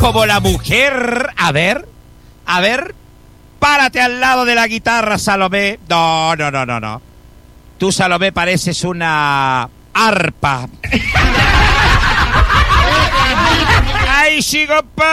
como la mujer. A ver. Párate al lado de la guitarra, Salomé. No. Tú, Salomé, pareces una arpa. ¡Ay, sí, compadre!